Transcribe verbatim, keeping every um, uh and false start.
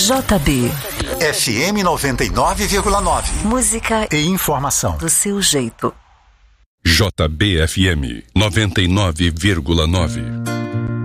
J B. F M noventa e nove vírgula nove. Música e informação do seu jeito. J B F M noventa e nove vírgula nove.